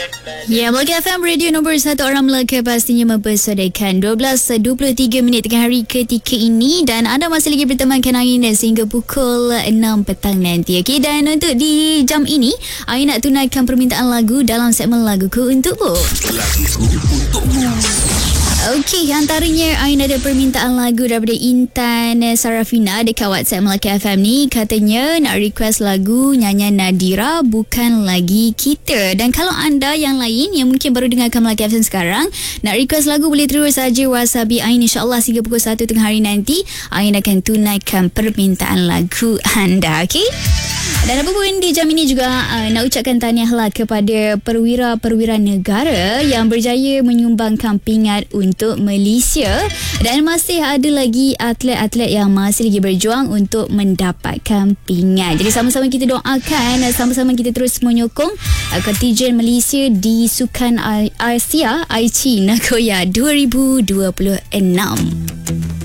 Ya, Melaka FM radio nombor 1 orang Melaka pastinya mempersadakan 12.23 minit tengah hari ketika ini dan anda masih lagi bertemankan Ain sehingga pukul 6 petang nanti. Okey, dan untuk di jam ini Ain nak tunaikan permintaan lagu dalam segmen Laguku Untukmu. Laguku Untukmu. Okey, antaranya Ain ada permintaan lagu daripada Intan Sarafina dekat WhatsApp Melaka FM ni. Katanya nak request lagu nyanyian Nadira, Bukan Lagi Kita. Dan kalau anda yang lain yang mungkin baru dengarkan Melaka FM sekarang, nak request lagu boleh terus saja WhatsApp Ain, insyaAllah sehingga pukul 1 tengah hari nanti Ain akan tunaikan permintaan lagu anda. Okey? Dan apa pun di jam ini juga nak ucapkan tahniahlah kepada perwira-perwira negara yang berjaya menyumbangkan pingat untuk Malaysia, dan masih ada lagi atlet-atlet yang masih lagi berjuang untuk mendapatkan pingat. Jadi sama-sama kita doakan, sama-sama kita terus menyokong kontijen Malaysia di Sukan Asia Aichi Nagoya 2026.